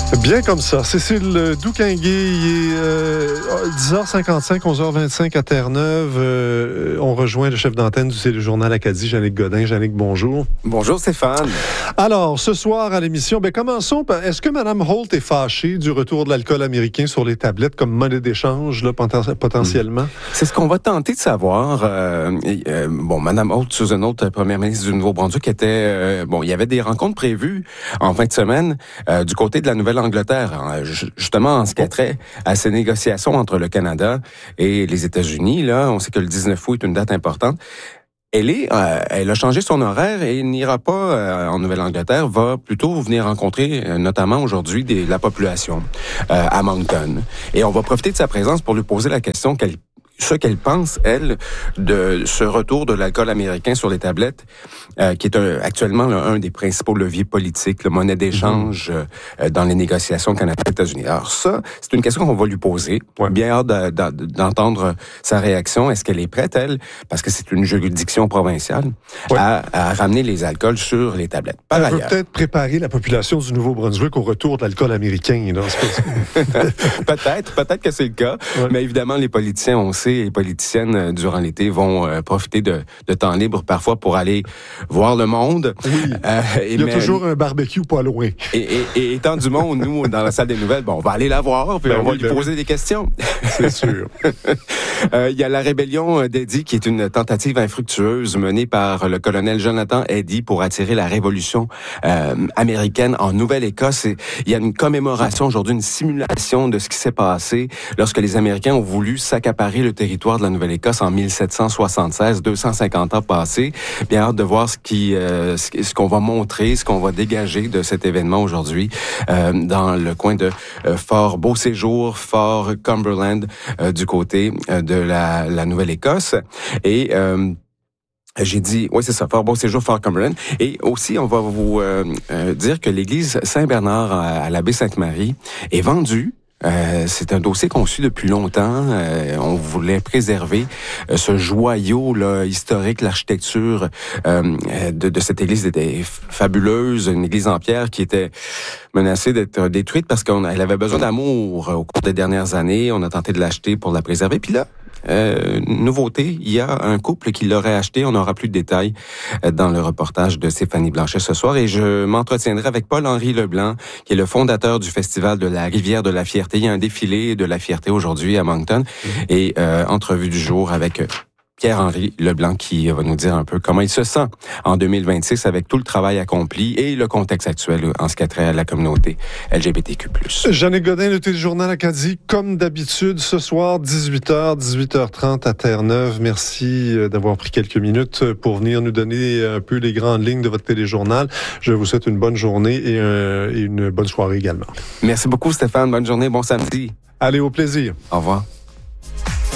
Bien comme ça. Cécile Douquinguet, il est 10h55, 11h25 à Terre-Neuve. On rejoint le chef d'antenne du Téléjournal Acadie, Jannick Godin. Jannick, bonjour. Bonjour Stéphane. Alors, ce soir à l'émission, commençons par... Est-ce que Mme Holt est fâchée du retour de l'alcool américain sur les tablettes comme monnaie d'échange, là, potentiellement? C'est ce qu'on va tenter de savoir. Mme Holt, Susan Holt, première ministre du Nouveau-Brunswick, était... il y avait des rencontres prévues en fin de semaine du côté de la Nouvelle-Angleterre, justement en ce qui a trait à ces négociations entre le Canada et les États-Unis. Là, on sait que le 19 août est une date importante. Elle a changé son horaire et n'ira pas en Nouvelle-Angleterre, va plutôt venir rencontrer notamment aujourd'hui la population à Moncton. Et on va profiter de sa présence pour lui poser la question ce qu'elle pense, elle, de ce retour de l'alcool américain sur les tablettes, qui est actuellement un des principaux leviers politiques, la monnaie d'échange dans les négociations Canada-États-Unis. Alors ça, c'est une question qu'on va lui poser. Ouais. Bien hâte d'entendre sa réaction. Est-ce qu'elle est prête, elle, parce que c'est une juridiction provinciale, à ramener les alcools sur les tablettes. Par ailleurs, veut peut-être préparer la population du Nouveau-Brunswick au retour de l'alcool américain. Là, peut-être que c'est le cas, mais évidemment, les politiciens, on sait, les politiciennes, durant l'été, vont profiter de temps libre parfois pour aller voir le monde. Oui. Il y a toujours un barbecue pas loin. Et étant du monde, nous, dans la salle des nouvelles, on va aller la voir, puis on va lui poser des questions. C'est sûr. Il y a la rébellion d'Eddie, qui est une tentative infructueuse menée par le colonel Jonathan Eddy pour attirer la révolution américaine en Nouvelle-Écosse. Il y a une commémoration aujourd'hui, une simulation de ce qui s'est passé lorsque les Américains ont voulu s'accaparer le territoire de la Nouvelle-Écosse en 1776, 250 ans passés. Bien hâte de voir ce qu'on va montrer, ce qu'on va dégager de cet événement aujourd'hui dans le coin de Fort Beauséjour, Fort Cumberland, du côté de la Nouvelle-Écosse. Et j'ai dit, oui, c'est ça, Fort Beauséjour, Fort Cumberland. Et aussi, on va vous dire que l'église Saint-Bernard à la baie Sainte-Marie est vendue. C'est un dossier qu'on suit depuis longtemps. On voulait préserver ce joyau là, historique, l'architecture de cette église était fabuleuse, une église en pierre qui était menacée d'être détruite parce qu'elle avait besoin d'amour au cours des dernières années. On a tenté de l'acheter pour la préserver. Puis là, nouveauté, il y a un couple qui l'aurait acheté. On n'aura plus de détails dans le reportage de Stéphanie Blanchet ce soir. Et je m'entretiendrai avec Paul-Henri Leblanc, qui est le fondateur du Festival de la Rivière de la Fierté. Il y a un défilé de la Fierté aujourd'hui à Moncton. Et entrevue du jour avec Pierre-Henri Leblanc qui va nous dire un peu comment il se sent en 2026 avec tout le travail accompli et le contexte actuel en ce qui a trait à la communauté LGBTQ+. Jannick Godin, le Téléjournal Acadie, comme d'habitude, ce soir, 18h, 18h30 à Terre-Neuve. Merci d'avoir pris quelques minutes pour venir nous donner un peu les grandes lignes de votre téléjournal. Je vous souhaite une bonne journée et une bonne soirée également. Merci beaucoup Stéphane, bonne journée, bon samedi. Allez, au plaisir. Au revoir.